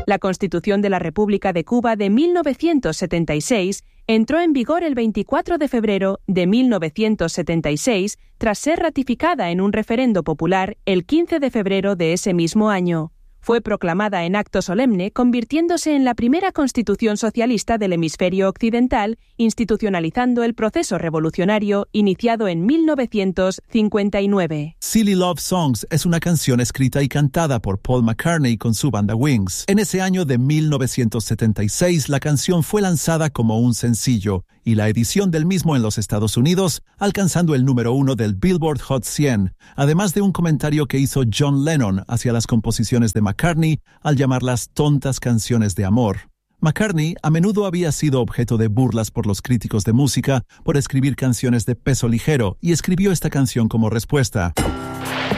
La Constitución de la República de Cuba de 1976 entró en vigor el 24 de febrero de 1976 tras ser ratificada en un referendo popular el 15 de febrero de ese mismo año. Fue proclamada en acto solemne, convirtiéndose en la primera constitución socialista del hemisferio occidental, institucionalizando el proceso revolucionario iniciado en 1959. Silly Love Songs es una canción escrita y cantada por Paul McCartney con su banda Wings. En ese año de 1976, la canción fue lanzada como un sencillo y la edición del mismo en los Estados Unidos, alcanzando el número 1 del Billboard Hot 100, además de un comentario que hizo John Lennon hacia las composiciones de McCartney al llamarlas tontas canciones de amor. McCartney a menudo había sido objeto de burlas por los críticos de música por escribir canciones de peso ligero y escribió esta canción como respuesta.